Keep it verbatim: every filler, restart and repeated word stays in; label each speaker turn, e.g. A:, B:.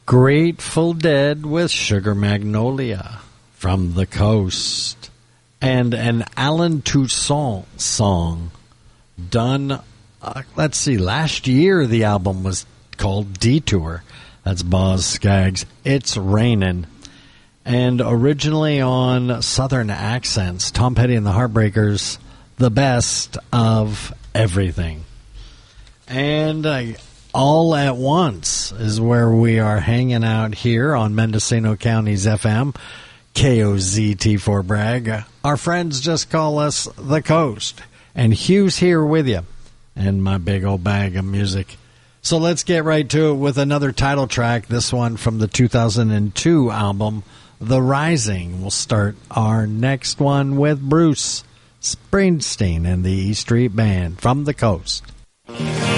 A: Grateful Dead with Sugar Magnolia, From the Coast, and an Alan Toussaint song done, uh, let's see, last year the album was called Detour. That's Boz Scaggs, It's Raining. And originally on Southern Accents, Tom Petty and the Heartbreakers, The Best of Everything. And uh, All at Once is where we are hanging out here on Mendocino County's F M, K O Z T four Bragg. Our friends just call us The Coast. And Hugh's here with you and my big old bag of music. So let's get right to it with another title track, this one from the two thousand two album, The Rising. We'll start our next one with Bruce Springsteen and the E Street Band, From the Coast.